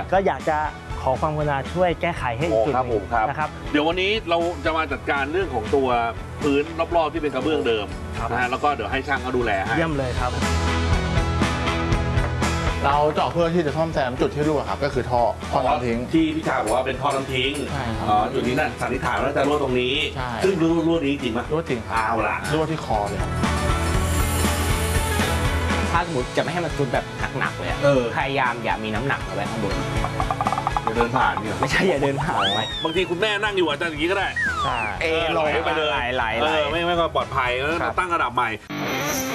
ก็อยากจะขอความกรุณาช่วยแก้ไขให้อีกจุดหนึ่งนะครับเดี๋ยววันนี้เราจะมาจัดการเรื่องของตัวพื้นรอบๆที่เป็นกระเบื้องเดิมนะฮะแล้วก็เดี๋ยวให้ช่างเขาดูแลให้เยี่ยมเลยครับเราเจาะเพื่อที่จะซ่อมแซมจุดที่รั่วครับก็คือท่อน้ำทิ้งที่พี่ชาบอกว่าเป็นท่อน้ำทิ้งใช่ครับจุดนี้นั่นสันนิษฐานว่าจะรั่วตรงนี้ใช่ซึ่งรั่วนี้จริงไหมรั่วจริงครับเอาละรั่วที่คอเลยครับถ้าสมมติจะไม่ให้มันซุดแบบหนักๆเลยพยายามอย่ามีน้ำหนักเอาไว้ข้างบนอย่าเดินผ่านเนี่ยไม่ใช่อย่าเดินผ่านไว้บางทีคุณแม่นั่งอยู่อาจจะอย่างนี้ก็ได้ลอยไปเลยไม่ก็ปลอดภัยแล้วตั้งระดับใหม่